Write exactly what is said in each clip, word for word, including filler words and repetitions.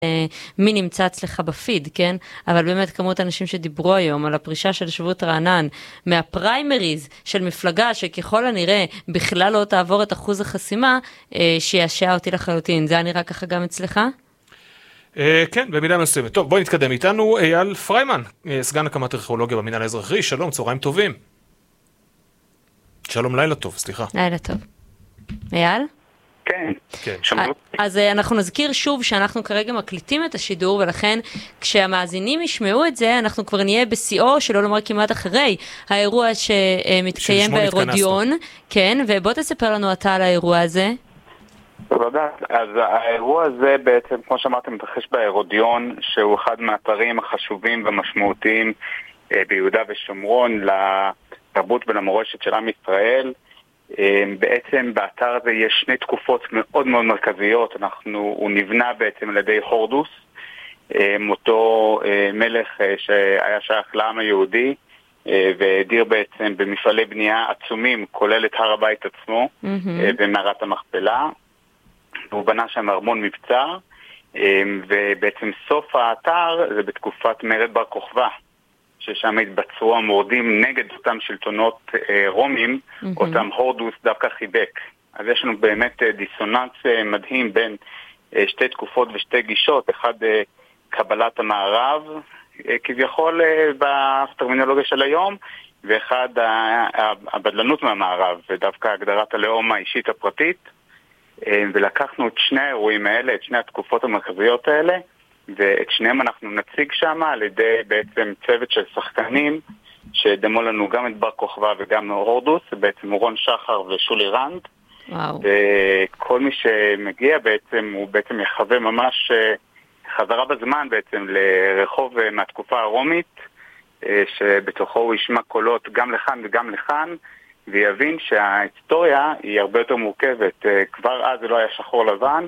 מי נמצא אצלך בפיד, כן? אבל באמת כמות האנשים שדיברו היום על הפרישה של שבות רענן מהפריימריז של מפלגה שככל הנראה בכלל לא תעבור את אחוז החסימה, שישע אותי לחלוטין. זה היה נראה ככה גם אצלך? כן, במידה מסוימת. טוב, בואי נתקדם איתנו. אייל פריימן, סגן הקמת ארכיאולוגיה במינהל האזרחי. שלום, צהריים טובים. שלום, לילה טוב, סליחה. לילה טוב. אייל? כן, כן. אז אנחנו נזכיר שוב שאנחנו כרגע מקליטים את השידור, ולכן כשהמאזינים ישמעו את זה, אנחנו כבר נהיה בשיאו, שלא לומר כמעט אחרי, האירוע שמתקיים בהרודיון. כן, ובוא תספר לנו אתה על האירוע הזה. תודה. אז האירוע הזה בעצם, כמו שאמרתם, מתרחש בהרודיון, שהוא אחד מהאתרים החשובים והמשמעותיים ביהודה ושומרון, לתרבות ולמורשת של עם ישראל. בעצם באתר הזה יש שני תקופות מאוד מאוד מרכזיות. אנחנו, הוא נבנה בעצם על ידי הורדוס, אותו מלך שהיה שייך לעם היהודי, והדיר בעצם במפעלי בנייה עצומים, כולל את הר הבית עצמו, ומערת המכפלה. הוא בנה שם ארמון מבצר, ובעצם סוף האתר זה בתקופת מרד בר כוכבא, ששם התבצרו המורדים נגד אותם שלטונות רומים, mm-hmm. אותם הורדוס דווקא חיבק. אז יש לנו באמת דיסוננס מדהים בין שתי תקופות ושתי גישות, אחד קבלת המערב, כביכול בטרמינולוגיה של היום, ואחד הבדלנות מהמערב, ודווקא הגדרת הלאום האישית הפרטית. ולקחנו את שני האירועים האלה, את שני התקופות המרכזיות האלה, ואת שניהם אנחנו נציג שם על ידי בעצם צוות של שחקנים שדמו לנו גם את בר כוכבא וגם הורדוס, בעצם רון שחר ושולי רנד. וואו. וכל מי שמגיע בעצם הוא בעצם יחווה ממש חזרה בזמן בעצם לרחוב מהתקופה הרומית, שבתוכו הוא ישמע קולות גם לכאן וגם לכאן, ויבין שההיסטוריה היא הרבה יותר מורכבת. כבר אז זה לא היה שחור לבן,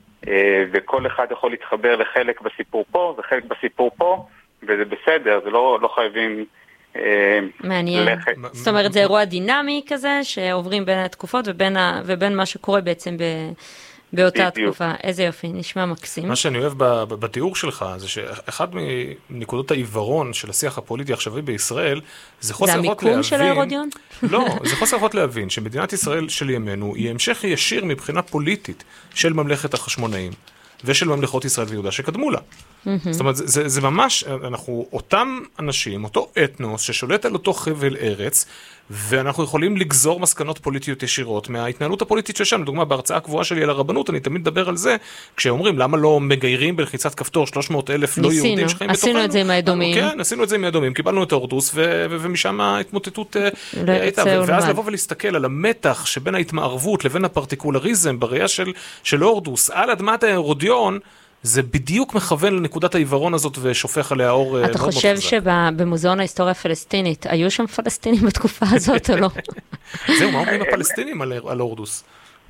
וכל אחד יכול להתחבר לחלק בסיפור פה וחלק בסיפור פה, וזה בסדר, זה לא, לא חייבים מעניין. ללכת. זאת אומרת, זה אירוע דינמי כזה, שעוברים בין התקופות ובין, ה... ובין מה שקורה בעצם ב... באותה תקופה. איזה יופי, נשמע מקסים. מה שאני אוהב בתיאור שלך, זה שאחד מנקודות העיוורון של השיח הפוליטי עכשווי בישראל, זה חוסר יכולת להבין... זה המיקום של ההרודיון? לא, זה חוסר יכולת להבין שמדינת ישראל של ימינו היא המשך ישיר מבחינה פוליטית של ממלכת החשמונאים, ושל ממלכות ישראל ויהודה שקדמו לה. זאת אומרת, זה, זה ממש, אנחנו, אותם אנשים, אותו אתנוס ששולט על אותו חבל ארץ, ואנחנו יכולים לגזור מסקנות פוליטיות ישירות מההתנהלות הפוליטית של שם. לדוגמה, בהרצאה קבועה שלי על הרבנות, אני תמיד מדבר על זה, כשאומרים למה לא מגיירים בלחיצת כפתור שלוש מאות אלף לא יהודים שחיים בתוכנו. עשינו את זה עם האדומים. כן, עשינו את זה עם האדומים, קיבלנו את ההורדוס, ו- ו- ומשם ההתמוטטות הייתה. ואז לבוא ולהסתכל על המתח שבין ההתמערבות לבין הפרטיקולריזם בראייה של, של הורדוס, על אדמת ההרודיון, זה בדיוק מכוון לנקודת העיוורון הזאת ושופך עליה אור מאוד מאוד חזק. אתה חושב שבמוזיאון ההיסטוריה הפלסטינית, היו שם פלסטינים בתקופה הזאת או לא? זהו, מה אומרים הפלסטינים על הורדוס?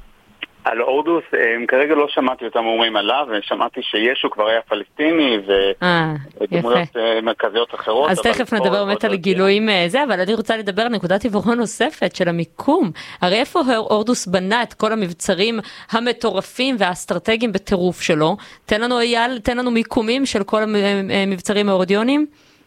על הורדוס, כרגע לא שמעתי אותם אומרים עליו, ושמעתי שישו כבר היה פלסטיני, ודמויות מרכזיות אחרות. אז תכף נדבר באמת על גילויים זה, אבל אני רוצה לדבר על נקודת עיוורון נוספת של המיקום. הרי איפה הורדוס בנה את כל המבצרים המטורפים והאסטרטגיים בטירוף שלו? תן לנו אייל, תן לנו מיקומים של כל המבצרים ההרודיונים.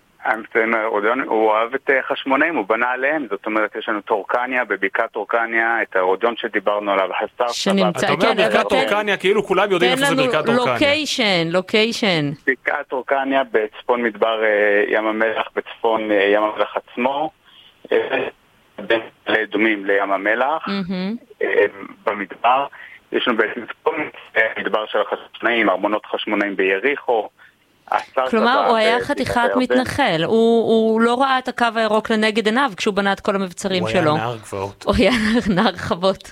הוא אוהב את חשמונאים, הוא בנה עליהם, זאת אומרת, יש לנו טורקניה, בבקעת טורקניה, את ההרודיון שדיברנו עליו, אתה אומר בבקעת טורקניה, כאילו כולם יודעים איפה זה בבקעת טורקניה. לוקיישן, לוקיישן. בקעת טורקניה בצפון מדבר ים המלח, בצפון ים המלח עצמו, בין דומים לים המלח, במדבר, יש לנו בעצם צפון מדבר של החשמונאים, ארמונות חשמונאים ביריחו, כלומר, הוא היה חתיכת מתנחל, הוא לא ראה את הקו הירוק לנגד עיניו כשהוא בנה את כל המבצרים שלו. הוא היה נער גבעות. הוא היה נער חוות.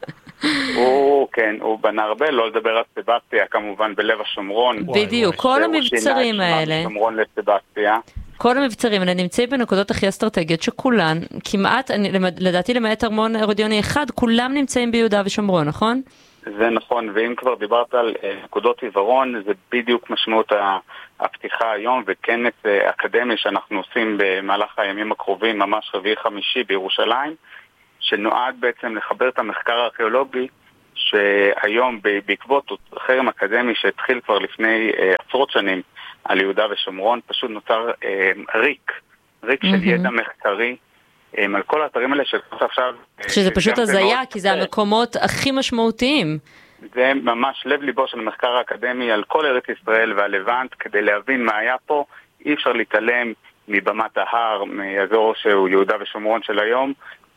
הוא, כן, הוא בנה הרבה, לא לדבר על סבסטיה, כמובן בלב השומרון. בדיוק, כל המבצרים האלה. שומרון לסבסטיה. כל המבצרים האלה נמצאים בנקודות הכי אסטרטגיות שכולן, כמעט, לדעתי למעט ארמון הרודיוני אחד, כולם נמצאים ביהודה ושומרון, נכון? זה נכון, ואם כבר דיברת על נקודות עיוורון, זה בדיוק משמעות הפתיחה היום, וכנס אקדמי שאנחנו עושים במהלך הימים הקרובים, ממש רביעי חמישי בירושלים, שנועד בעצם לחבר את המחקר הארכיאולוגי שהיום בעקבות חרם אקדמי שהתחיל כבר לפני עשרות שנים על יהודה ושומרון, פשוט נוצר ריק, ריק של ידע מחקרי, על כל האתרים האלה שעכשיו... שזה פשוט הזיה, כי זה המקומות הכי משמעותיים. זה ממש לב ליבו של המחקר האקדמי על כל ארץ ישראל והלבנט, כדי להבין מה היה פה. אי אפשר להתעלם מבמת ההר, מאזור שהוא יהודה ושומרון של היום,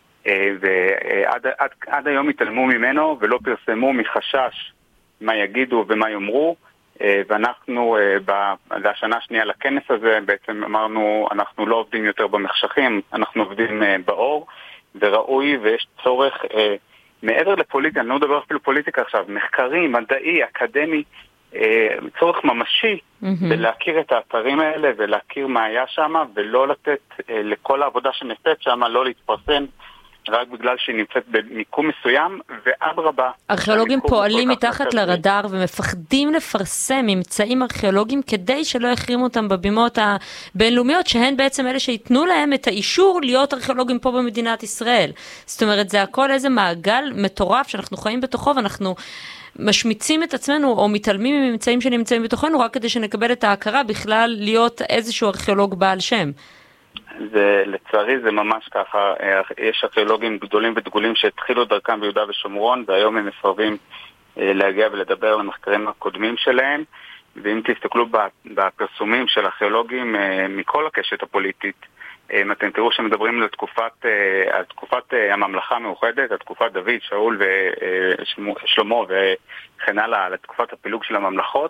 ועד עד, עד היום התעלמו ממנו ולא פרסמו מחשש מה יגידו ומה יאמרו, ואנחנו בשנה השנייה לכנס הזה בעצם אמרנו, אנחנו לא עובדים יותר במחשכים, אנחנו עובדים באור, וראוי ויש צורך מעבר לפוליטיקה, אני לא מדבר אפילו פוליטיקה עכשיו, מחקרי, מדעי, אקדמי, צורך ממשי בלהכיר את האתרים האלה ולהכיר מה היה שם, ולא לתת לכל העבודה שנעשית שם לא להתפרסם רק בגלל שהיא נמצאת במיקום מסוים, ואדרבה. ארכיאולוגים פועלים מתחת לרדאר ומפחדים לפרסם ממצאים ארכיאולוגיים כדי שלא יחרימו אותם בבימות הבינלאומיות, שהן בעצם אלה שיתנו להם את האישור להיות ארכיאולוגים פה במדינת ישראל. זאת אומרת, זה הכל איזה מעגל מטורף שאנחנו חיים בתוכו, ואנחנו משמיצים את עצמנו או מתעלמים מממצאים שנמצאים בתוכנו, רק כדי שנקבל את ההכרה בכלל להיות איזשהו ארכיאולוג בעל שם. זה, לצערי זה ממש ככה, יש ארכיאולוגים גדולים ודגולים שהתחילו דרכם ביהודה ושומרון, והיום הם מסרבים להגיע ולדבר על המחקרים הקודמים שלהם, ואם תסתכלו בפרסומים של ארכיאולוגים מכל הקשת הפוליטית, אתם תראו שמדברים על תקופת, על תקופת הממלכה המאוחדת, על תקופת דוד, שאול ושלמה וכן הלאה, על תקופת הפילוג של הממלכות,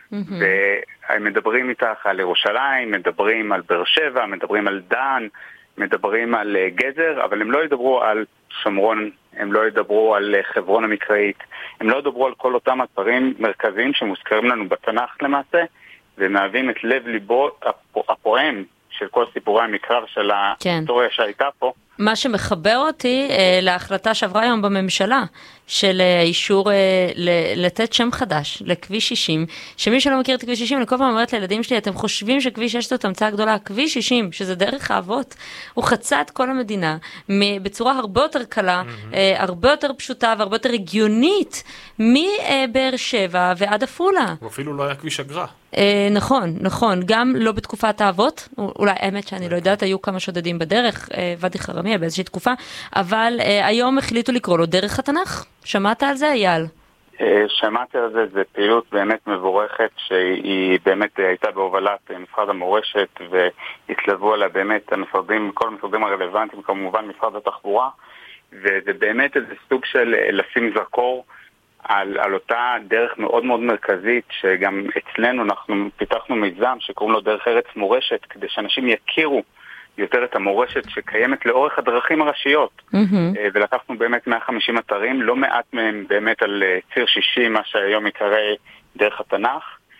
והם מדברים איתך על ירושלים, מדברים על באר שבע, מדברים על דן, מדברים על גזר, אבל הם לא ידברו על שומרון, הם לא ידברו על חברון המקראית, הם לא ידברו על כל אותם אתרים מרכזיים שמוזכרים לנו בתנ"ך למעשה, ומהווים את לב ליבו הפועם של כל סיפורי המקרא ושל ההיסטוריה שהייתה פה. מה שמחבר אותי אה, להחלטה שעברה היום בממשלה, של אה, אישור אה, לתת שם חדש לכביש שישים, שמי שלא מכיר את כביש שישים, אני כל פעם אומרת לילדים שלי, אתם חושבים שכביש שש זאת המצאה גדולה, כביש שישים, שזה דרך האבות, הוא חצה את כל המדינה, בצורה הרבה יותר קלה, mm-hmm. אה, הרבה יותר פשוטה והרבה יותר הגיונית, מבאר שבע ועד עפולה. הוא אפילו לא היה כביש אגרה. אה, נכון, נכון, גם לא בתקופת האבות, אולי האמת שאני לא יודעת, היו כמה שודדים בדרך, אה, ואדי חרמיה באיזושהי תקופה, אבל אה, היום החליטו לקרוא לו דרך התנ"ך. שמעת על זה, אייל? אה, שמעתי על זה, זה פעילות באמת מבורכת, שהיא באמת הייתה בהובלת משרד המורשת, והתלוו עליה באמת המשרדים, כל המשרדים הרלוונטיים, כמובן משרד התחבורה, וזה באמת איזה סוג של לשים זרקור, על, על אותה דרך מאוד מאוד מרכזית, שגם אצלנו אנחנו פיתחנו מיזם שקוראים לו דרך ארץ מורשת, כדי שאנשים יכירו יותר את המורשת שקיימת לאורך הדרכים הראשיות. Mm-hmm. ולקחנו באמת מאה וחמישים אתרים, לא מעט מהם באמת על ציר שישים, מה שהיום יקרא דרך התנ"ך,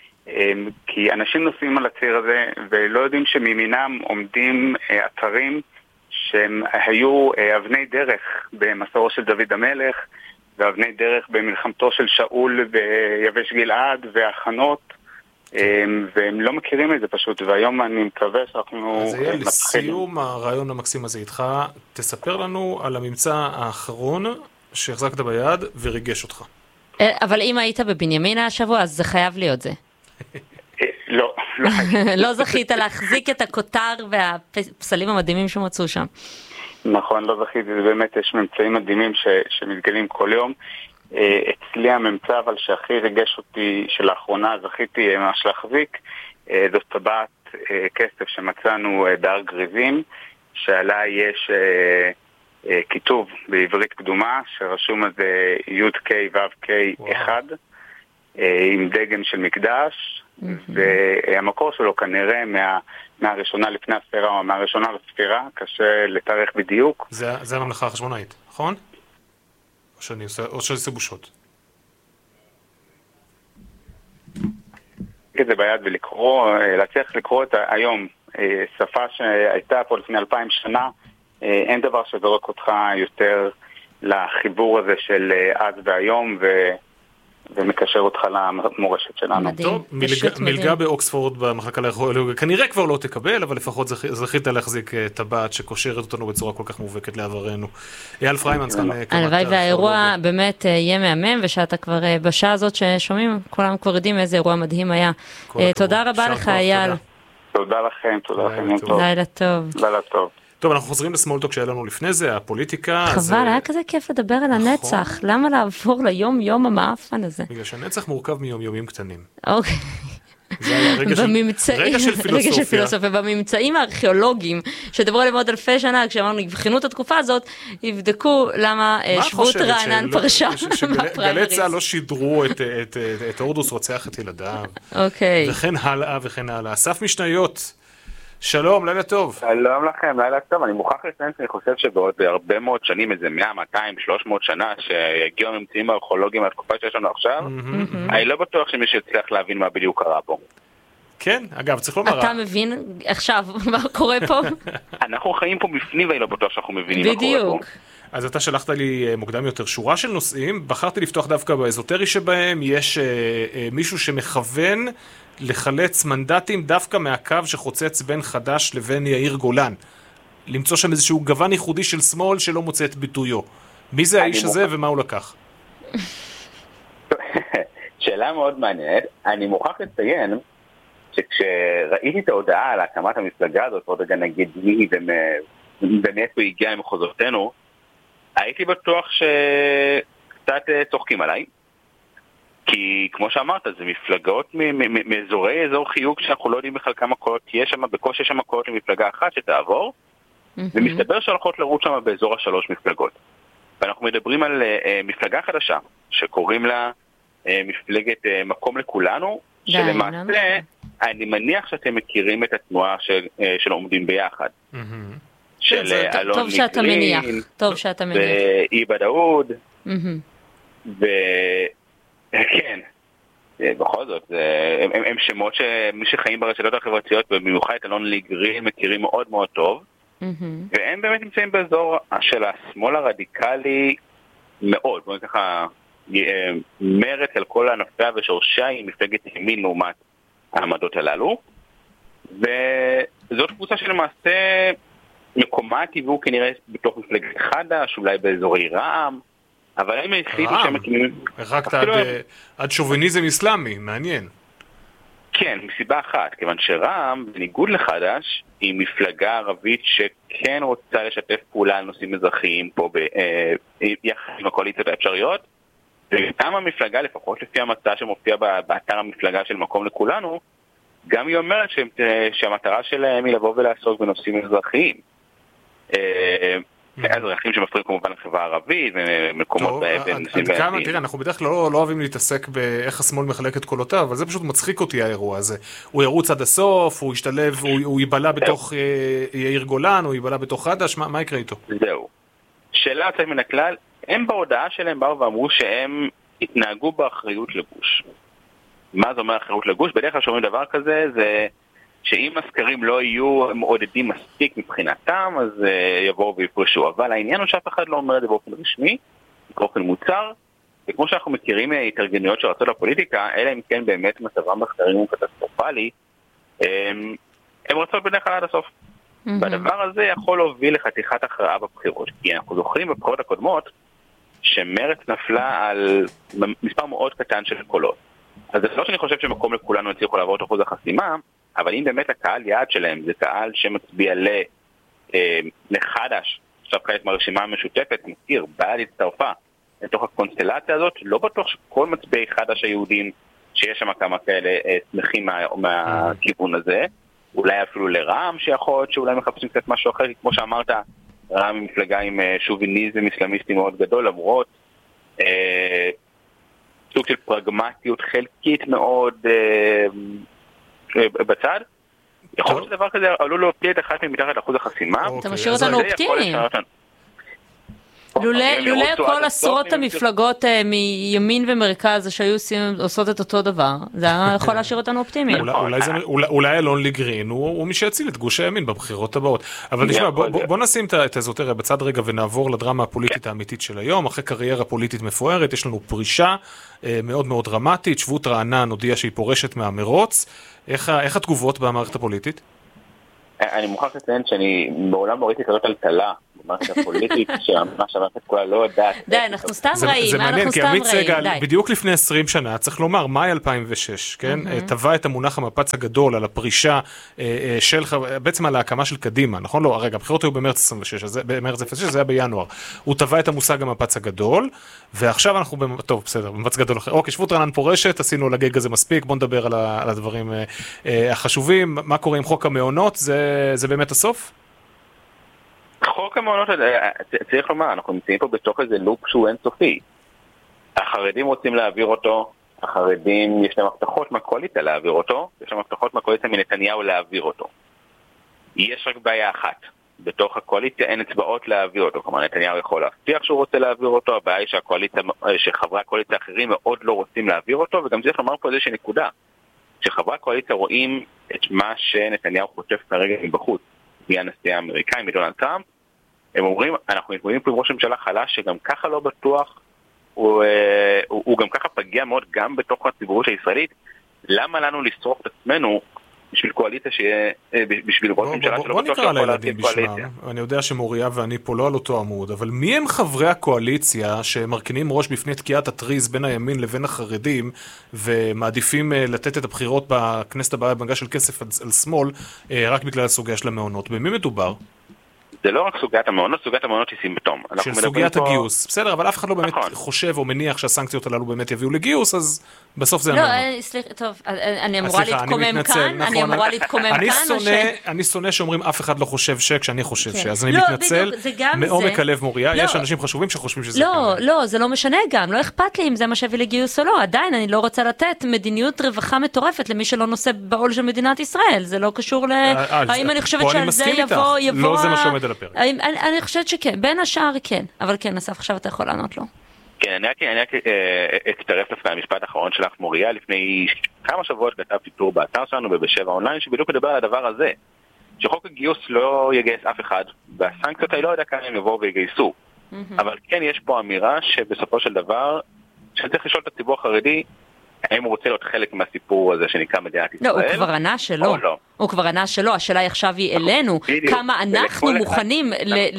כי אנשים נוסעים על הציר הזה ולא יודעים שמימינם עומדים אתרים שהם היו אבני דרך במסורו של דוד המלך, ואבני דרך במלחמתו של שאול ביבש גלעד והכנות, והם לא מכירים את זה פשוט, והיום אני מקווה שאנחנו... אז יהיה לסיום הרעיון המקסים הזה איתך, תספר לנו על הממצא האחרון שהחזקת ביד וריגש אותך. אבל אם היית בבנימינה השבוע, אז זה חייב להיות זה. לא, לא. לא זכית להחזיק את הכותר והפסלים המדהימים שמצאו שם. נכון, לא זכיתי, זה באמת יש ממצאים מדהימים ש, שמתגלים כל יום. אצלי הממצא אבל שהכי ריגש אותי שלאחרונה זכיתי ממש להחזיק, זאת טבעת כסף שמצאנו בהר גריזים, שעלה יש כיתוב בעברית קדומה שרשום על זה י' ק' ו' ק' אחד, עם דגן של מקדש, והמקור שלו כנראה מה, מהראשונה לפני הספירה או מהראשונה לספירה, קשה לתארך בדיוק. זה, זה הממלכה החשמונאית, נכון? או שאני עושה, או שאני עושה בושות? את זה ביד ולקרוא, להצליח לקרוא את היום, שפה שהייתה פה לפני אלפיים שנה, אין דבר שזורק אותך יותר לחיבור הזה של אז והיום, ו... ומקשר אותך למורשת שלנו. טוב, מלגה באוקספורד במחלקה לארכיאולוגיה כנראה כבר לא תקבל, אבל לפחות זכית להחזיק טבעת שקושרת אותנו בצורה כל כך מובהקת לעברנו. אייל פריימן, סגן קמ"ט הארכיאולוגיה. הלוואי והאירוע באמת יהיה מהמם, ושאתה כבר בשעה הזאת ששומעים, כולם כבר יודעים איזה אירוע מדהים היה. תודה רבה לך, אייל. תודה לכם, תודה לכם. לילה טוב. לילה טוב. טוב, אנחנו חוזרים לסמולטוק שהיה לנו לפני זה, הפוליטיקה. חבל, היה כזה כיף לדבר על הנצח. למה לעבור ליום יום המאפן הזה? בגלל שהנצח מורכב מיום יומים קטנים. אוקיי. זה היה רגע של פילוסופיה. רגע של פילוסופיה. בממצאים הארכיאולוגיים, שדברו עליהם עוד אלפי שנה, כשאמרנו, יבחנו את התקופה הזאת, יבדקו למה שבות רענן פרשה מהפריימריז. שגלי צה"ל לא שידרו את הורדוס רוצח את ילדיו. אוקיי. וכן הלאה וכן הלאה. אסף משניות. שלום, לילה טוב. שלום לכם, לילה טוב. אני מוכרח לציין שאני חושב שבעוד הרבה מאוד שנים, איזה מאה, מאתיים, שלוש מאות שנה, שהגיעו הממצאים הארכיאולוגיים מהתקופה שיש לנו עכשיו, אני לא בטוח שמישהו יצליח להבין מה בדיוק קרה פה. כן, אגב, צריך לומר... אתה מבין עכשיו מה קורה פה? אנחנו חיים פה בפנים ואני לא בטוח שאנחנו מבינים מה קורה פה. בדיוק. אז אתה שלחת לי מוקדם יותר שורה של נושאים, בחרתי לפתוח דווקא באזוטרי שבהם, יש מישהו שמכוון לחלץ מנדטים דווקא מהקו שחוצץ בין חדש לבין יאיר גולן. למצוא שם איזשהו גוון ייחודי של שמאל שלא מוצא את ביטויו. מי זה האיש הזה ומה הוא לקח? שאלה מאוד מעניינת. אני מוכרח לציין שכשראיתי את ההודעה על הקמת המפלגה הזאת, עוד רגע נגיד מי ומאיפה הוא הגיע למחוזותינו, הייתי בטוח שקצת צוחקים עליי. כי כמו שאמרת, זה מפלגות מאזורי אזור חיוג שאנחנו לא יודעים בכלל כמה קולות תהיה שם, בקושי יש שם קולות למפלגה אחת שתעבור, ומסתבר שהולכות לרוץ שם באזור השלוש מפלגות. ואנחנו מדברים על מפלגה חדשה, שקוראים לה מפלגת מקום לכולנו, שלמעשה, אני מניח שאתם מכירים את התנועה של עומדים ביחד. של אלון נגרין, ואיבא דאוד, וכן, בכל זאת, הם שמות שמי שחיים ברשתות החברתיות, במיוחד את אלון נגרין, מכירים מאוד מאוד טוב, והם באמת נמצאים באזור של השמאל הרדיקלי מאוד, בואי ככה, מרץ על כל ענפיה ושורשיה היא מפלגת ימין לעומת העמדות הללו, וזאת קבוצה שלמעשה מקומה הטבעי כנראה בתוך מפלגת חדש, אולי באזורי רע"מ, אבל הם החליטו שהם מקימים... הרחקת עד שוביניזם אסלאמי, מעניין. כן, מסיבה אחת, כיוון שרע"מ, בניגוד לחדש, היא מפלגה ערבית שכן רוצה לשתף פעולה על נושאים אזרחיים פה יחד עם הקואליציות האפשריות, וגם המפלגה, לפחות לפי המצע שמופיע באתר המפלגה של מקום לכולנו, גם היא אומרת שהמטרה שלהם היא לבוא ולעסוק בנושאים אזרחיים. אזרחים שמפריעים כמובן לחברה הערבית ומקומות בנושאים בעייתיים. תראה, אנחנו בדרך כלל לא אוהבים להתעסק באיך השמאל מחלק את קולותיו, אבל זה פשוט מצחיק אותי האירוע הזה. הוא ירוץ עד הסוף, הוא ישתלב, הוא ייבלה בתוך יאיר גולן, הוא ייבלה בתוך חדש, מה יקרה איתו? זהו. שאלה יוצאת מן הכלל, הם בהודעה שלהם באו ואמרו שהם התנהגו באחריות לגוש. מה זה אומר אחריות לגוש? בדרך כלל שאומרים דבר כזה, זה שאם הסקרים לא יהיו מעודדים מספיק מבחינתם, אז uh, יבואו ויפרשו. אבל העניין הוא שאף אחד לא אומר את זה באופן רשמי, באופן מוצר, וכמו שאנחנו מכירים התארגנויות של ארצות הפוליטיקה, אלא אם כן באמת מצבם בסקרים הוא קטסטרופלי, הם, הם רצות בדרך כלל עד הסוף. Mm-hmm. והדבר הזה יכול להוביל לחתיכת הכרעה בבחירות, כי אנחנו זוכרים בבחירות הקודמות, שמרץ נפלה על מספר מאוד קטן של קולות. אז זה לא שאני חושב שמקום לכולנו הצליחו לעבור את אחוז החסימה, אבל אם באמת הקהל יעד שלהם זה קהל שמצביע לחדש, עכשיו חלק מהרשימה המשותפת, מכיר, בעד הצטרפה לתוך הקונסטלציה הזאת, לא בטוח שכל מצביעי חדש היהודים, שיש שם כמה כאלה שמחים מהכיוון הזה, אולי אפילו לרע"מ שיכול להיות שאולי מחפשים קצת משהו אחר, כמו שאמרת, רע"מ מפלגה עם שוביניזם אסלאמיסטי מאוד גדול, למרות אה, סוג של פרגמטיות חלקית מאוד אה, בצד. יכול להיות שדבר כזה עלול להופיע את אחת מתחת לאחוז החסימה. אתה משאיר אותנו אופטימיים. לולא כל עשרות המפלגות מימין ומרכז שהיו עושות את אותו דבר, זה יכול להשאיר אותנו אופטימיים. אולי אלון ליגרין הוא מי שיציל את גוש הימין בבחירות הבאות. אבל נשמע, בוא נשים את האזוטריה בצד רגע ונעבור לדרמה הפוליטית האמיתית של היום. אחרי קריירה פוליטית מפוארת, יש לנו פרישה מאוד מאוד דרמטית. שבות רענן הודיעה שהיא פורשת מהמרוץ. איך התגובות במערכת הפוליטית? אני מוכרח לציין שאני בעולם ראיתי כזאת טלטלה, במערכת הפוליטית, שמה שהמערכת כולה לא יודעת. די, אנחנו סתם רעים, זה מעניין, כי עמית סגל, די. בדיוק לפני עשרים שנה, צריך לומר, מאי אלפיים ושש, כן? טבע את המונח המפץ הגדול על הפרישה של, בעצם על ההקמה של קדימה, נכון? לא, רגע, הבחירות היו במרץ עשרים ושש, במרץ אפס שש, זה היה בינואר. הוא טבע את המושג המפץ הגדול, ועכשיו אנחנו, טוב, בסדר, במפץ גדול אחר. אוקיי, שבות רענן פורשת, עשינו לגג הזה מספיק, בוא נדבר על הדברים החשובים. מה קורה עם חוק המעונות? זה, זה באמת הסוף? חוק המעונות, צריך לומר, אנחנו נמצאים פה בתוך איזה לופ שהוא אינסופי. החרדים רוצים להעביר אותו, החרדים יש להם הבטחות מהקואליציה להעביר אותו, יש להם הבטחות מהקואליציה מנתניהו להעביר אותו. יש רק בעיה אחת, בתוך הקואליציה אין אצבעות להעביר אותו, כלומר נתניהו יכול להבטיח שהוא רוצה להעביר אותו, הבעיה היא שהקואליציה, שחברי הקואליציה האחרים מאוד לא רוצים להעביר אותו, וגם צריך לומר פה איזושהי נקודה, שחברי הקואליציה רואים את מה שנתניהו חוטף כרגע מבחוץ, מהנשיא האמריקאי, מדונלד טראמפ, הם אומרים, אנחנו מתמודדים פה עם ראש הממשלה חלש, שגם ככה לא בטוח, הוא, הוא, הוא גם ככה פגיע מאוד גם בתוך הציבוריות הישראלית, למה לנו לשרוף את עצמנו בשביל קואליציה שיהיה, בשביל ראש הממשלה שלא בטוח יכול להטיב קואליציה? אני יודע שמוריה ואני פה לא על אותו עמוד, אבל מי הם חברי הקואליציה שמרכינים ראש בפני תקיעת הטריז בין הימין לבין החרדים, ומעדיפים לתת את הבחירות בכנסת הבאה בנגע של כסף על שמאל, רק בגלל הסוגיה של המעונות? במי מדובר? זה לא רק סוגיית המעונות, סוגיית המעונות היא סימפטום. של סוגיית הגיוס. בסדר, אבל אף אחד לא באמת חושב או מניח שהסנקציות הללו באמת יביאו לגיוס, אז בסוף זה המעונות. לא, סליחה, טוב, אני אמורה להתקומם כאן, אני אמורה להתקומם כאן. אני שונא שאומרים אף אחד לא חושב ש, כשאני חושב ש, אז אני מתנצל מעומק הלב מוריה, יש אנשים חשובים שחושבים שזה כאן. לא, לא, זה לא משנה גם, לא אכפת לי אם זה מה שהביא לגיוס או לא, עדיין אני לא רוצה לתת מדיניות רווחה מטורפת למי שלא נושא בעול של מדינת ישראל, זה לא קשור ל... האם אני חושבת שעל זה יבוא, יבוא... לא זה מה שעומד על הפרק. אני חושבת שכן, בין השאר כן, אבל כן, אסף, עכשיו אתה יכול לענות לו. כן, אני רק אצטרף לפני המשפט האחרון שלך, מוריה, לפני כמה שבועות כתבתי טור באתר שלנו ובשבע אונליין, שבדיוק מדבר על הדבר הזה, שחוק הגיוס לא יגייס אף אחד, והסנקציות האלה לא יודע כמה הם יבואו ויגייסו, אבל כן יש פה אמירה שבסופו של דבר, שצריך לשאול את הציבור החרדי, האם הוא רוצה להיות חלק מהסיפור הזה שנקרא מדינת ישראל? לא, הוא כבר ענה שלא. הוא כבר ענה שלא. השאלה היא עכשיו היא אלינו. כמה אנחנו מוכנים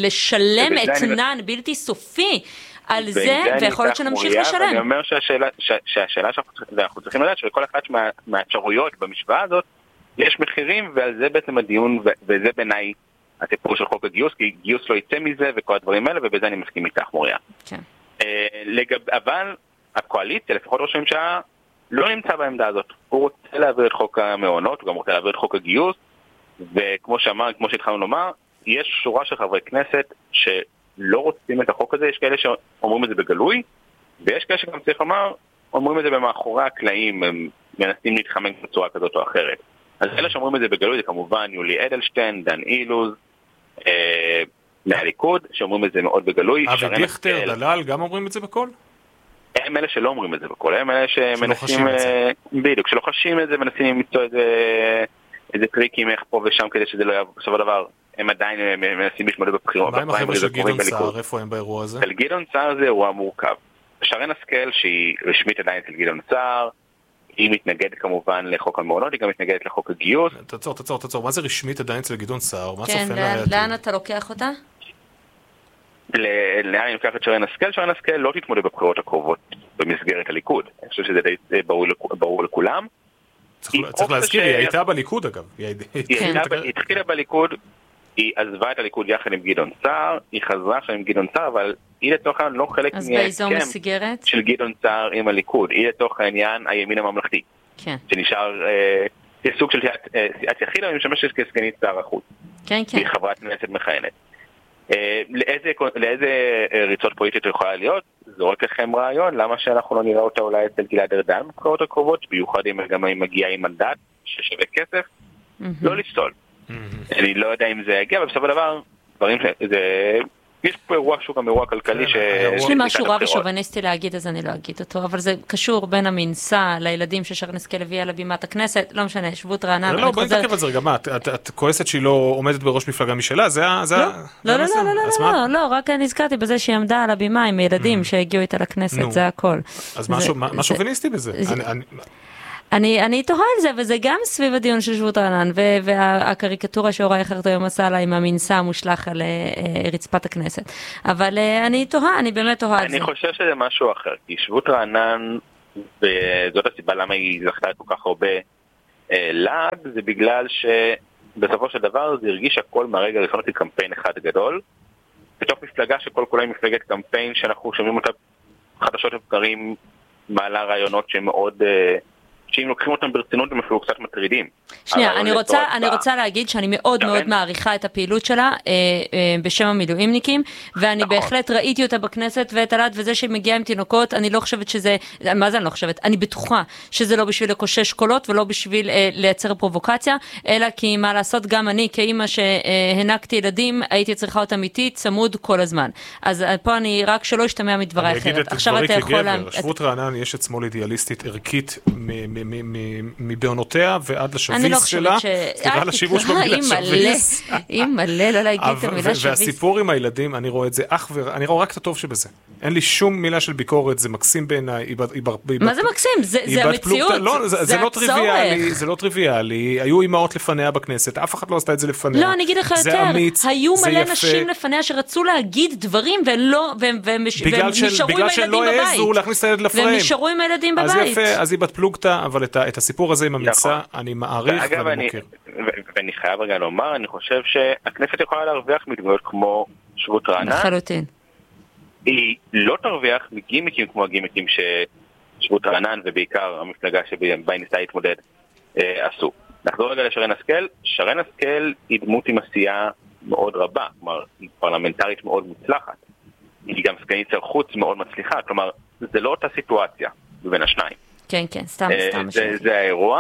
לשלם אתנן בלתי סופי על זה, ויכול להיות שנמשיך לשלם. אני אומר שהשאלה שאנחנו צריכים לדעת, שלכל אחת מהאפשרויות במשוואה הזאת, יש מחירים, ועל זה בעצם הדיון, וזה בעיניי הסיפור של חוק הגיוס, כי גיוס לא יצא מזה וכל הדברים האלה, ובזה אני מסכים איתך, מוריה. אבל הקואליציה, לפחות ראש הממשלה, לא נמצא בעמדה הזאת. הוא רוצה להעביר את חוק המעונות, הוא גם רוצה להעביר את חוק הגיוס, וכמו שאמר, כמו שהתחלנו לומר, יש שורה של חברי כנסת שלא רוצים את החוק הזה, יש כאלה שאומרים את זה בגלוי, ויש כאלה שגם צריך לומר, אומרים את זה במאחורי הקלעים, הם מנסים להתחמק בצורה כזאת או אחרת. אז אלה שאומרים את זה בגלוי זה כמובן יולי אדלשטיין, דן אילוז, אה, מהליכוד, שאומרים את זה מאוד בגלוי. אבי דיכטר, דלל, גם אומרים את זה בכל? הם אלה שלא אומרים את זה בכל, הם אלה שמנסים, בדיוק, שלא חשים את זה, מנסים למצוא איזה טריקים איך פה ושם כדי שזה לא יעבור, בסוף הדבר, הם עדיין מנסים לשמוד בבחירות. מה עם החבר'ה של גדעון סער, איפה הם באירוע הזה? של גדעון סער זה אירוע מורכב. שרן השכל, שהיא רשמית עדיין של גדעון סער, היא מתנגדת כמובן לחוק המעונות, היא גם מתנגדת לחוק הגיוס. תעצור, תעצור, תעצור, מה זה רשמית עדיין של גדעון סער? כן, לאן אתה לוקח אותה? לאן אני לוקח את שרן השכל? שרן השכל לא תתמודד בבחירות הקרובות במסגרת הליכוד. אני חושב שזה די ברור לכולם. צריך להזכיר, היא הייתה בליכוד אגב. היא התחילה בליכוד, היא עזבה את הליכוד יחד עם גדעון סער, היא חזרה עכשיו עם גדעון סער, אבל היא לתוך העניין לא חלק מההסכם של גדעון סער עם הליכוד. היא לתוך העניין הימין הממלכתי. שנשאר סוג של סיעת יחיד, אבל היא משמשת כסגנית שר החוץ. היא חברת כנסת מכהנת. לאיזה, לאיזה ריצות פוליטיות יכולה להיות? זורק לכם רעיון, למה שאנחנו לא נראה אותה אולי אצל גלעד ארדן בבחירות הקרובות, במיוחד אם גם היא מגיעה עם מנדט ששווה כסף, לא לפסול. אני לא יודע אם זה יגיע, אבל בסוף הדבר, דברים שזה יש פה אירוע שהוא גם אירוע כלכלי ש... יש לי משהו רע ושוביניסטי להגיד, אז אני לא אגיד אותו, אבל זה קשור בין המנסה לילדים ששרן השכל הביאה לבימת הכנסת, לא משנה, שבות רענן. לא, בואי נתעכב על זה רגע, מה, את כועסת שהיא לא עומדת בראש מפלגה משלה? זה ה... לא, לא, לא, לא, לא, רק נזכרתי בזה שהיא עמדה על הבימה עם ילדים שהגיעו איתה לכנסת, זה הכל. אז מה שוביניסטי בזה? אני, אני תוהה על זה, וזה גם סביב הדיון של שבות רענן, והקריקטורה שאורי אחרת היום עשה לה עם המנסה המושלח על רצפת הכנסת. אבל אני תוהה, אני באמת תוהה על זה. אני חושב שזה משהו אחר, כי שבות רענן, וזאת הסיבה למה היא זכתה כל כך הרבה לעג, זה בגלל שבסופו של דבר זה הרגיש הכל מהרגע הראשון כקמפיין אחד גדול, בתוך מפלגה שכל כולה היא מפלגת קמפיין, שאנחנו שומעים אותה חדשות לבקרים, מעלה רעיונות שמאוד... שאם לוקחים אותם ברצינות הם אפילו קצת מטרידים. שנייה, אני רוצה, אני רוצה להגיד שאני מאוד מאוד מעריכה את הפעילות שלה בשם המילואימניקים, ואני בהחלט ראיתי אותה בכנסת ואת הלד, וזה שמגיעה עם תינוקות, אני לא חושבת שזה, מה זה אני לא חושבת? אני בטוחה שזה לא בשביל לקושש קולות ולא בשביל לייצר פרובוקציה, אלא כי מה לעשות, גם אני כאימא שהנקתי ילדים, הייתי צריכה אותם איתי צמוד כל הזמן. אז פה אני רק שלא אשתמע מדבריי אחרת. עכשיו אתה יכול... שבות רענן יש את שמאל אידיאליסטית ערכית מבעונותיה ועד לשביס שלה, סליחה לשימוש במילה שביס. אם מלא, לא להגיד את המילה שביס. והסיפור עם הילדים, אני רואה את זה אך ורק, אני רואה רק את הטוב שבזה. אין לי שום מילה של ביקורת, זה מקסים בעיניי. מה זה מקסים? זה המציאות, זה הצורך. זה לא טריוויאלי, היו אימהות לפניה בכנסת, אף אחד לא עשתה את זה לפניה. לא, אני אגיד לך יותר, היו מלא נשים לפניה שרצו להגיד דברים, והם נשארו עם הילדים בבית. והם נשארו עם הילדים בבית. אז היא בת פלוגתא, אבל את הסיפור הזה עם המנסה, אני מעריך ואני מוכר. ואני חייב רגע לומר, אני חושב שהכנסת יכולה להרוויח מדמויות כמו שבות רענן. לחלוטין. היא לא תרוויח מגימיקים כמו הגימיקים ששבות רענן, ובעיקר המפלגה שבה ניסה להתמודד עשו. נחזור רגע לשרן השכל. שרן השכל היא דמות עם עשייה מאוד רבה, כלומר, היא פרלמנטרית מאוד מוצלחת. היא גם סגנית שר חוץ מאוד מצליחה, כלומר, זה לא אותה סיטואציה בין השניים. כן, כן, סתם, סתם. זה האירוע.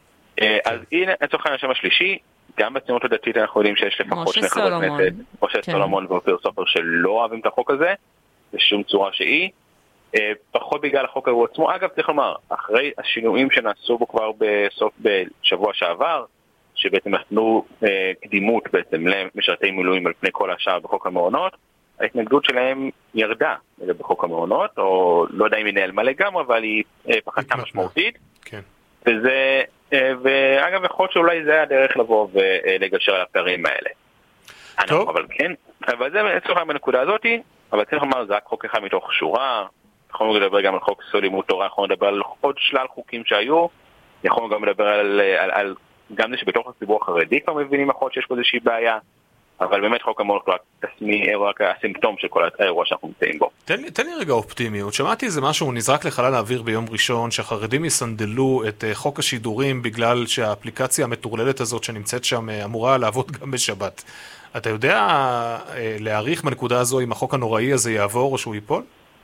אז הנה, לצורך העניין השם השלישי, גם בציונות הדתית אנחנו יודעים שיש לפחות שני חברי כנסת, משה סולומון ואופיר סופר, שלא אוהבים את החוק הזה, בשום צורה שהיא, פחות בגלל החוק הזה עצמו. אגב, צריך לומר, אחרי השינויים שנעשו בו כבר בסוף בשבוע שעבר, שבעצם נתנו קדימות בעצם למשרתי מילואים על פני כל השאר בחוק המעונות, ההתנגדות שלהם ירדה בחוק המעונות, או לא יודע אם היא נעלמה לגמרי, אבל היא פחתה משמעותית. כן. וזה, ואגב, יכול להיות שאולי זה היה הדרך לבוא ולגשר על הפערים האלה. טוב. אבל כן, אבל זה צורך בנקודה הזאת, אבל צריך לומר, זה רק חוק אחד מתוך שורה, יכולנו לדבר גם על חוק סוד לימוד תורה, יכולנו לדבר על עוד שלל חוקים שהיו, יכולנו גם לדבר על, על, על גם זה שבתוך הציבור החרדי כבר מבינים יכול שיש פה איזושהי בעיה, אבל באמת חוק המעונות הוא רק הסימפטום של כל האירוע שאנחנו נמצאים בו. תן לי, תן לי רגע אופטימיות. שמעתי איזה משהו, נזרק לחלל האוויר ביום ראשון, שהחרדים יסנדלו את חוק השידורים בגלל שהאפליקציה המטורללת הזאת שנמצאת שם אמורה לעבוד גם בשבת. אתה יודע להעריך בנקודה הזו אם החוק הנוראי הזה יעבור או שהוא ייפול?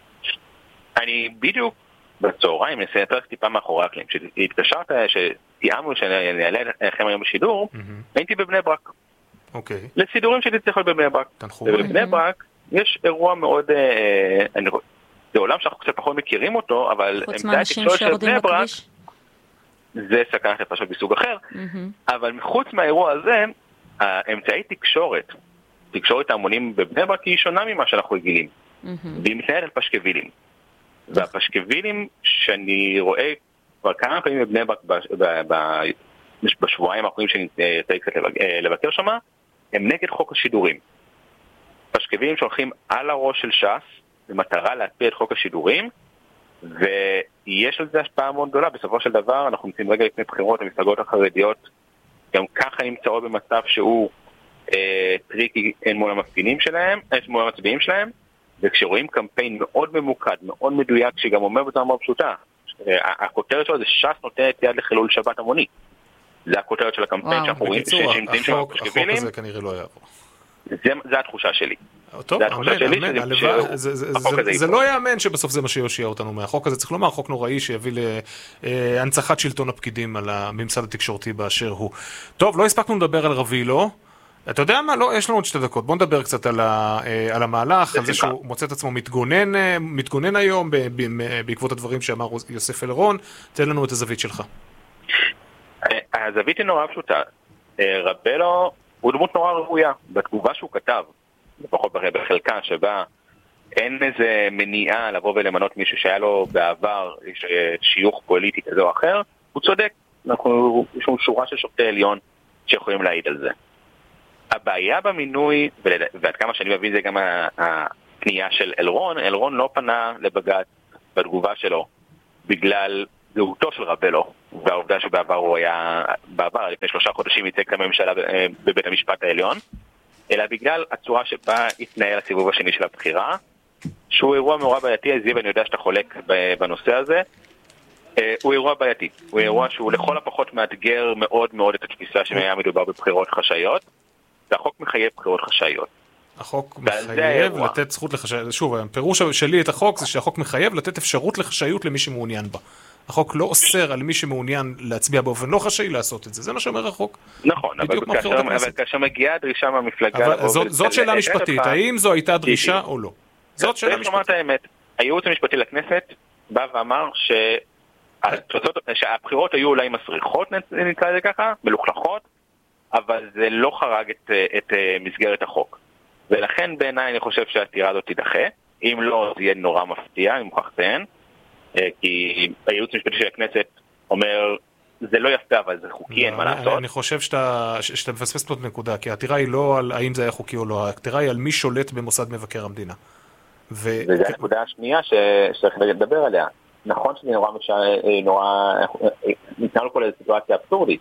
אני בדיוק בצהריים, נסיים פרק טיפה מאחורי הקלעים. כשהתקשרת, שתיאמנו שנעלה לכם היום בשידור, הייתי בבני ברק. אוקיי. לסידורים שלי צריך להיות בבני ברק. ובבני ברק יש אירוע מאוד, זה עולם שאנחנו קצת פחות מכירים אותו, אבל אמצעי התקשורת של בני ברק, זה סכנת נפשות בסוג אחר, אבל מחוץ מהאירוע הזה, האמצעי תקשורת, תקשורת ההמונים בבני ברק היא שונה ממה שאנחנו רגילים. והיא מתנהלת על פשקווילים. והפשקווילים שאני רואה כבר כמה פעמים בבני ברק בשבועיים האחרונים שאני יצא קצת לבקר שמה, הם נגד חוק השידורים. פשקווילים שהולכים על הראש של ש"ס במטרה להקפיא את חוק השידורים, ויש על זה השפעה מאוד גדולה. בסופו של דבר אנחנו נמצאים רגע לפני בחירות, המפלגות החרדיות גם ככה נמצאות במצב שהוא אה, טריקי מול המפגינים שלהם, מול המצביעים שלהם, וכשרואים קמפיין מאוד ממוקד, מאוד מדויק, שגם אומר בצורה מאוד פשוטה, הכותרת שלו זה ש"ס נותנת יד לחילול שבת המוני. זה הכותרת של הקמפיין שאנחנו רואים, שנמצאים שם הפשקווילים. החוק הזה כנראה לא יעבור. זה התחושה שלי. טוב, אמן, אמן, זה לא יאמן שבסוף זה מה שיושיע אותנו מהחוק הזה. צריך לומר, חוק נוראי שיביא להנצחת שלטון הפקידים על הממסד התקשורתי באשר הוא. טוב, לא הספקנו לדבר על רבילו. אתה יודע מה? לא, יש לנו עוד שתי דקות. בוא נדבר קצת על, ה, על המהלך, על זה שהוא מוצא את עצמו מתגונן, מתגונן היום בעקבות הדברים שאמר יוסף אלרון. תן לנו את הזווית שלך. הזווית היא נורא פשוטה. רבלו הוא דמות נורא ראויה. בתגובה שהוא כתב, לפחות בחלקה שבה אין איזה מניעה לבוא ולמנות מישהו שהיה לו בעבר שיוך פוליטי כזה או אחר, הוא צודק. אנחנו, יש לנו שורה של שופטי עליון שיכולים להעיד על זה. הבעיה במינוי, ועד כמה שאני מבין זה גם הפנייה של אלרון, אלרון לא פנה לבג"ץ בתגובה שלו בגלל זהותו של רבלו, והעובדה שבעבר הוא היה, בעבר, לפני שלושה חודשים ייצג את הממשלה בבית המשפט העליון, אלא בגלל הצורה שבה התנהל הסיבוב השני של הבחירה, שהוא אירוע מאורע בעייתי, אז ואני יודע שאתה חולק בנושא הזה, הוא אירוע בעייתי, הוא אירוע שהוא לכל הפחות מאתגר מאוד מאוד את התפיסה שהיה מדובר בבחירות חשאיות, והחוק מחייב בחירות חשאיות. החוק מחייב לתת זכות לחשאיות, שוב, הפירוש שלי את החוק זה שהחוק מחייב לתת אפשרות לחשאיות למי שמעוניין בה. החוק לא אוסר על מי שמעוניין להצביע באופן לא חשאי לעשות את זה, זה מה שאומר החוק. נכון, אבל כאשר מגיעה דרישה מהמפלגה... זאת שאלה משפטית, האם זו הייתה דרישה או לא? זאת שאלה משפטית. הייעוץ המשפטי לכנסת בא ואמר שהבחירות היו אולי מסריחות, נקרא לזה ככה, מלוכלכות, אבל זה לא חרג את, את מסגרת החוק. ולכן בעיניי אני חושב שהעתירה הזאת תידחה. אם לא, זה יהיה נורא מפתיע, אני מוכרח לציין. כי הייעוץ המשפטי של הכנסת אומר, זה לא יפה, אבל זה חוקי, אין מה לעשות. אני חושב שאתה מפספס פה את נקודה, כי העתירה היא לא על האם זה היה חוקי או לא, העתירה היא על מי שולט במוסד מבקר המדינה. וזו הנקודה השנייה שצריך לדבר עליה. נכון שזה נורא, ניתנה לו כל איזו סיטואציה אבסורדית,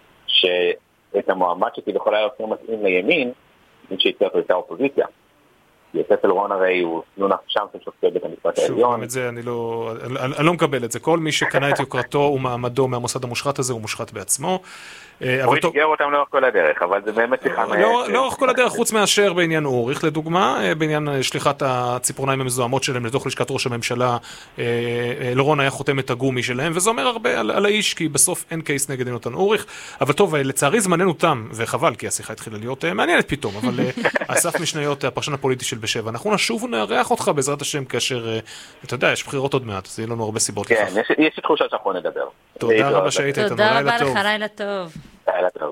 שאת המועמד שכביכול היה יותר מתאים לימין, מי שהציע אותו הייתה האופוזיציה. יוסף אלרון הרי הוא נונח שם של שופטי בית המשפט העליון. שוב, את זה אני לא, אני לא מקבל את זה. כל מי שקנה את יוקרתו ומעמדו מהמוסד המושחת הזה הוא מושחת בעצמו. הוא התגר אותם לאורך כל הדרך, אבל זה באמת שיחה... לאורך כל הדרך, חוץ מאשר בעניין אוריך, לדוגמה, בעניין שליחת הציפורניים המזוהמות שלהם לתוך לשכת ראש הממשלה, אלרון היה חותם את הגומי שלהם, וזה אומר הרבה על האיש, כי בסוף אין קייס נגד יונתן אוריך. אבל טוב, לצערי זמננו תם, וחבל, כי השיחה התחילה להיות מעניינת פתאום, אבל אסף משניות, הפרשן הפוליטי של בשבע, אנחנו נשוב ונארח אותך בעזרת השם, כאשר, אתה יודע, יש בחירות עוד מעט, אז יהיה לנו הרבה סיבות לכך. כן, יש תחושה שאנחנו נדבר. תודה רבה שהיית איתנו, לילה טוב. תודה רבה לך, לילה טוב. לילה טוב.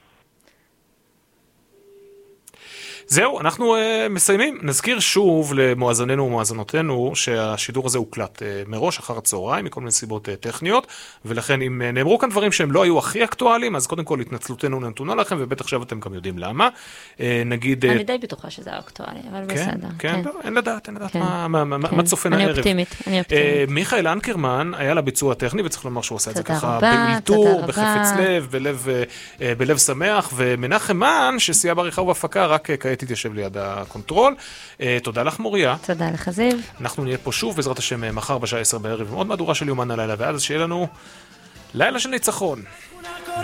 זהו, אנחנו uh, מסיימים. נזכיר שוב למואזננו ומואזנותינו שהשידור הזה הוקלט uh, מראש אחר הצהריים מכל מיני סיבות uh, טכניות, ולכן אם uh, נאמרו כאן דברים שהם לא היו הכי אקטואליים, אז קודם כל התנצלותנו נתונה לכם, ובטח עכשיו אתם גם יודעים למה. Uh, נגיד... אני uh, די בטוחה שזה היה אקטואלי, אבל כן, בסדר. כן, כן. לא, אין לדעת, אין לדעת כן. מה, מה, מה, כן. מה צופן אני הערב. אופטימית, אני אופטימית. Uh, מיכאל אנקרמן היה לביצוע הטכני, וצריך לומר שהוא עשה את זה ככה רבה, באלתור, בחפץ לב, בלב, uh, בלב שמח, ומנחם מן, שסייע בעריכה ובהפקה, רק uh, כעת התיישב ליד הקונטרול. Uh, תודה לך מוריה. תודה לך זיו. אנחנו נהיה פה שוב בעזרת השם מחר בשעה עשר בערב עם עוד מהדורה של יומן הלילה, ואז שיהיה לנו לילה של ניצחון.